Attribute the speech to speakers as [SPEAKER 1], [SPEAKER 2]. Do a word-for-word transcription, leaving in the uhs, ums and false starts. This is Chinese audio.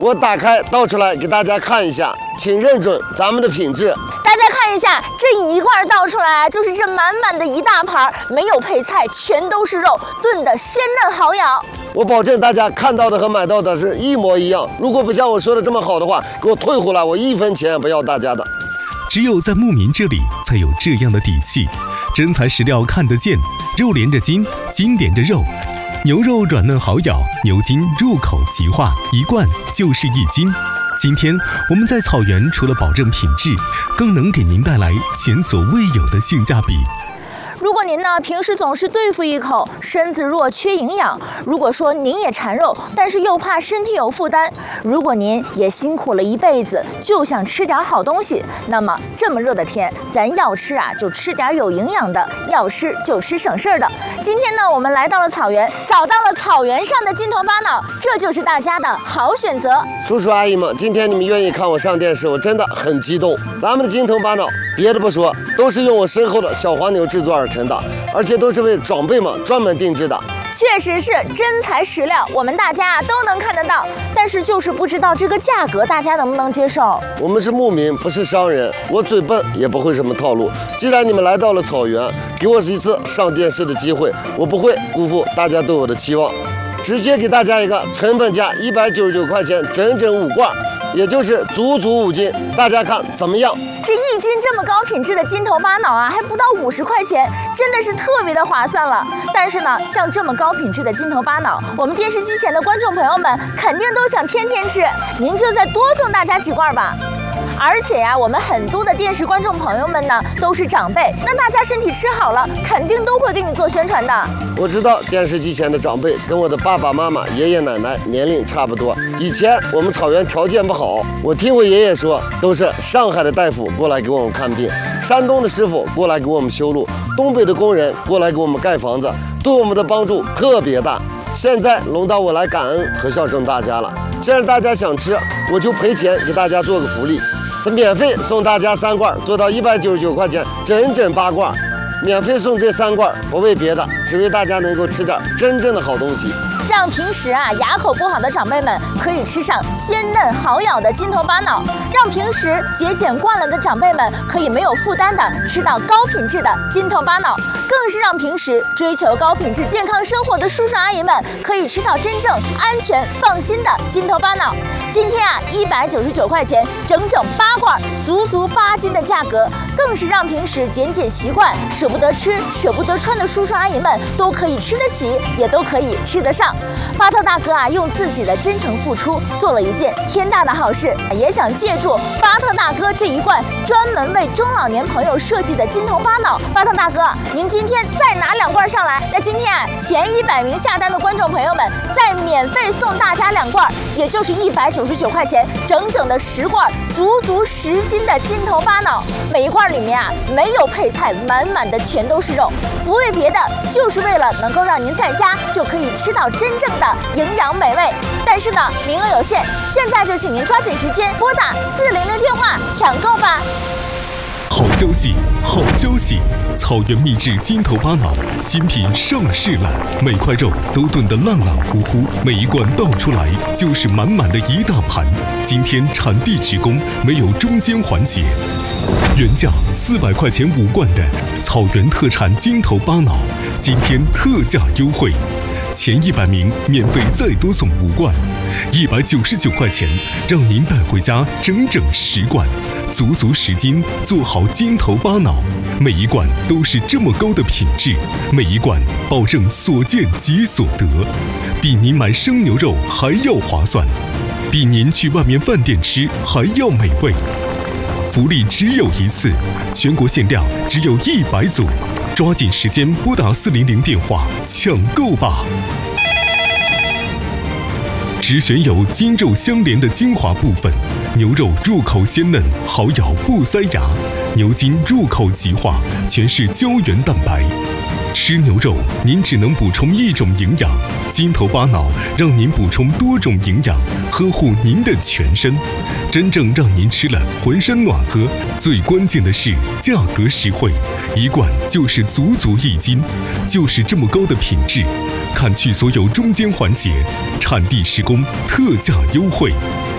[SPEAKER 1] 我打开倒出来给大家看一下，请认准咱们的品质。
[SPEAKER 2] 大家看一下，这一罐倒出来就是这满满的一大盘，没有配菜，全都是肉，炖的鲜嫩好咬。
[SPEAKER 1] 我保证大家看到的和买到的是一模一样。如果不像我说的这么好的话，给我退回来，我一分钱也不要大家的。
[SPEAKER 3] 只有在牧民这里才有这样的底气，真材实料看得见，肉连着筋，筋连着肉。牛肉软嫩好咬，牛筋入口即化，一罐就是一斤。今天我们在草原除了保证品质，更能给您带来前所未有的性价比。
[SPEAKER 2] 如果您呢平时总是对付一口，身子弱缺营养；如果说您也馋肉，但是又怕身体有负担；如果您也辛苦了一辈子，就想吃点好东西，那么这么热的天，咱要吃啊就吃点有营养的，要吃就吃省事儿的。今天呢，我们来到了草原，找到了草原上的金头巴脑，这就是大家的好选择。
[SPEAKER 1] 叔叔阿姨们，今天你们愿意看我上电视，我真的很激动。咱们的金头巴脑，别的不说，都是用我身后的小黄牛制作而成的，而且都是为长辈们专门定制的。
[SPEAKER 2] 确实是真材实料，我们大家都能看得到，但是就是不知道这个价格大家能不能接受。
[SPEAKER 1] 我们是牧民，不是商人，我嘴笨也不会什么套路。既然你们来到了草原，给我一次上电视的机会，我不会辜负大家对我的期望，直接给大家一个成本价一百九十九块钱，整整五罐，也就是足足五斤，大家看怎么样？
[SPEAKER 2] 这一斤这么高品质的金头巴脑啊，还不到五十块钱，真的是特别的划算了。但是呢，像这么高品质的金头巴脑，我们电视机前的观众朋友们肯定都想天天吃，您就再多送大家几罐吧。而且呀、啊，我们很多的电视观众朋友们呢都是长辈，那大家身体吃好了，肯定都会给你做宣传的。
[SPEAKER 1] 我知道电视机前的长辈跟我的爸爸妈妈、爷爷奶奶年龄差不多。以前我们草原条件不好，我听我爷爷说，都是上海的大夫过来给我们看病，山东的师傅过来给我们修路，东北的工人过来给我们盖房子，对我们的帮助特别大。现在轮到我来感恩和孝顺大家了。既然大家想吃，我就赔钱给大家做个福利。这免费送大家三罐，做到一百九十九块钱，整整八罐，免费送这三罐，不为别的，只为大家能够吃点真正的好东西，
[SPEAKER 2] 让平时啊牙口不好的长辈们可以吃上鲜嫩好咬的金头巴脑，让平时节俭惯了的长辈们可以没有负担的吃到高品质的金头巴脑，更是让平时追求高品质健康生活的叔叔阿姨们可以吃到真正安全放心的金头巴脑。今天啊，一百九十九块钱，整整八罐，足足八斤的价格，更是让平时减减习惯、舍不得吃、舍不得穿的叔叔阿姨们都可以吃得起，也都可以吃得上。巴特大哥啊，用自己的真诚付出，做了一件天大的好事，也想借助巴特大哥这一罐专门为中老年朋友设计的金头巴脑。巴特大哥，您今天再拿两罐上来，那今天啊，前一百名下单的观众朋友们再免费送大家两罐，也就是一百九十九块钱，整整的十罐，足足十斤的金头巴脑。每一罐里面啊，没有配菜，满满的全都是肉，不为别的，就是为了能够让您在家就可以吃到真正的营养美味。但是呢，名额有限，现在就请您抓紧时间拨打四零零电话抢购吧。
[SPEAKER 3] 好消息，好消息！草原秘制金头巴脑新品上市了，每块肉都炖得烂烂糊糊，每一罐倒出来就是满满的一大盘。今天产地直供，没有中间环节。原价四百块钱五罐的草原特产金头巴脑，今天特价优惠，前一百名免费再多送五罐，一百九十九块钱，让您带回家整整十罐。足足十斤，做好金头巴脑，每一罐都是这么高的品质，每一罐保证所见即所得，比您买生牛肉还要划算，比您去外面饭店吃还要美味。福利只有一次，全国限量只有一百组，抓紧时间拨打四零零电话抢购吧！只选有筋肉相连的精华部分，牛肉入口鲜嫩，好咬不塞牙；牛筋入口即化，全是胶原蛋白。吃牛肉，您只能补充一种营养，金头巴脑让您补充多种营养，呵护您的全身，真正让您吃了浑身暖和。最关键的是价格实惠，一罐就是足足一斤，就是这么高的品质，砍去所有中间环节，产地施工，特价优惠。